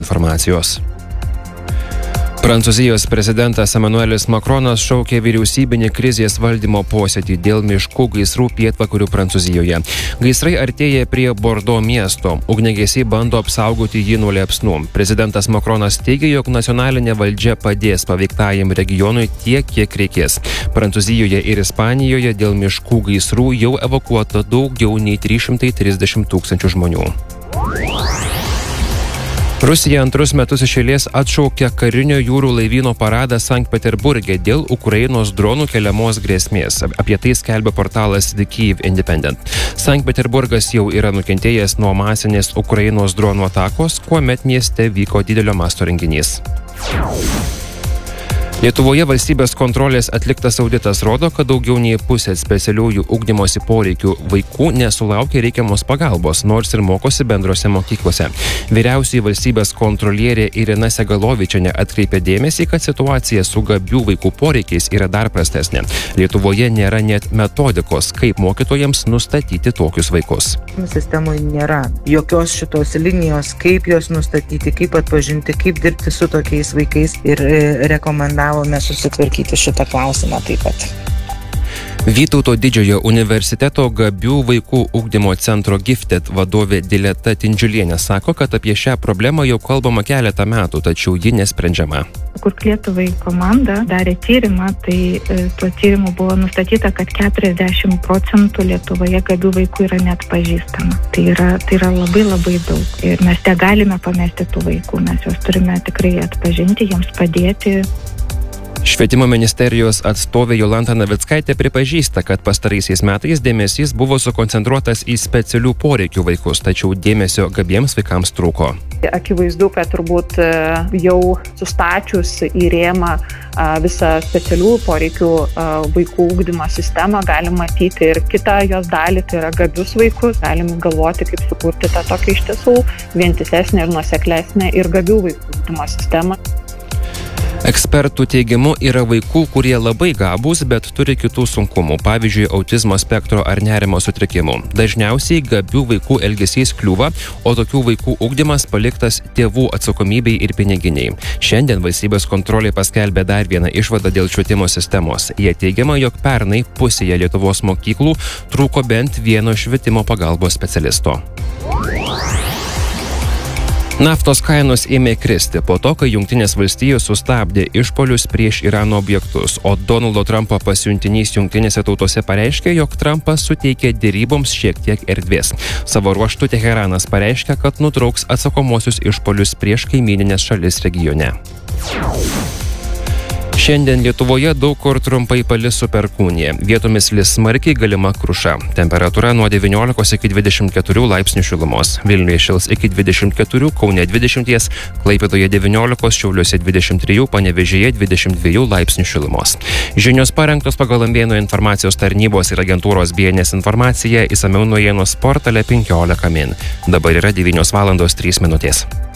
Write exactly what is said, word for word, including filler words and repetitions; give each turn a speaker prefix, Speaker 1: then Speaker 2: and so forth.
Speaker 1: informacijos. Prancūzijos prezidentas Emmanuelis Macronas šaukė vyriausybinį krizės valdymo posėdį dėl miškų gaisrų pietvakarių Prancūzijoje. Gaisrai artėja prie Bordo miesto. Ugniagesiai bando apsaugoti jį nuo liepsnų. Prezidentas Macronas teigia, jog nacionalinė valdžia padės paveiktajam regionui tiek, kiek reikės. Prancūzijoje ir Ispanijoje dėl miškų gaisrų jau evakuota daugiau nei trys šimtai trisdešimt tūkstančių žmonių. Rusija antrus metus iš eilės atšaukė karinio jūrų laivyno paradą Sankt Peterburge dėl Ukrainos dronų keliamos grėsmės. Apie tai skelbia portalas The Kyiv Independent. Sankt Peterburgas jau yra nukentėjęs nuo masinės Ukrainos dronų atakos, kuomet mieste vyko didelio masto renginys. Lietuvoje valstybės kontrolės atliktas auditas rodo, kad daugiau nei pusė specialiųjų ugdymosi poreikių vaikų nesulaukia reikiamos pagalbos, nors ir mokosi bendrose mokyklose. Vyriausioji valstybės kontrolierė Irina Segalovičienė atkreipė dėmesį, kad situacija su gabių vaikų poreikiais yra dar prastesnė. Lietuvoje nėra net metodikos, kaip mokytojams nustatyti tokius vaikus.
Speaker 2: Sistemoje nėra jokios šitos linijos, kaip juos nustatyti, kaip atpažinti, kaip dirbti su tokiais vaikais ir rekomendavome susitvarkyti šitą klausimą taip pat.
Speaker 1: Vytauto Didžiojo universiteto gabių vaikų ugdymo centro Gifted vadovė Dileta Tindžiulienė sako, kad apie šią problemą jau kalbama keletą metų, tačiau ji nesprendžiama.
Speaker 3: Kurk Lietuvai komanda darė tyrimą, tai tuo tyrimu buvo nustatyta, kad keturiasdešimt procentų Lietuvoje gabių vaikų yra net pažįstama. Tai yra, tai yra labai labai daug. Ir mes negalime pamesti tų vaikų, mes juos turime tikrai atpažinti, jiems padėti.
Speaker 1: Švietimo ministerijos atstovė Jolanta Navickaitė pripažįsta, kad pastaraisiais metais dėmesys buvo sukoncentruotas į specialių poreikių vaikus, tačiau dėmesio gabiems vaikams trūko.
Speaker 4: Akivaizdu, kad turbūt jau sustačius į rėmą visą specialių poreikių vaikų ugdymo sistemą galim matyti ir kitą jos dalį, tai yra gabius vaikus. Galim galvoti, kaip sukurti tą tokią iš tiesų vientisesnę ir nuoseklesnę ir gabių vaikų ugdymo sistemą.
Speaker 1: Ekspertų teigimu yra vaikų, kurie labai gabūs, bet turi kitų sunkumų, pavyzdžiui, autizmo spektro ar nerimo sutrikimų. Dažniausiai gabių vaikų elgesys kliūva, o tokių vaikų ugdymas paliktas tėvų atsakomybei ir piniginiai. Šiandien valstybės kontrolė paskelbė dar vieną išvadą dėl švietimo sistemos. Jie teigiama, jog pernai pusėje Lietuvos mokyklų trūko bent vieno švietimo pagalbos specialisto. Naftos kainos ėmė kristi po to, kai Jungtinės valstijos sustabdė išpuolius prieš Irano objektus, o Donaldo Trumpo pasiuntinys Jungtinėse tautose pareiškė, jog Trumpas suteikė deryboms šiek tiek erdvės. Savo ruožtu Teheranas pareiškė, kad nutrauks atsakomosius išpuolius prieš kaimynines šalis regione. Šiandien Lietuvoje daug kur trumpai palis su perkūnija. Vietomis lis smarkiai, galima kruša. Temperatūra nuo devyniolikos iki dvidešimt keturių laipsnių šilumos. Vilniuje šils iki dvidešimt keturių, Kaune dvidešimt, Klaipėdoje devyniolikos, Šiauliuose dvidešimt trijų, Panevėžyje dvidešimt dviejų laipsnių šilumos. Žinios parengtos pagal Ambėnų informacijos tarnybos ir agentūros B N S informacija, išsamiau naujienos portale penkiolika min. Dabar yra devynios valandos trys minutės.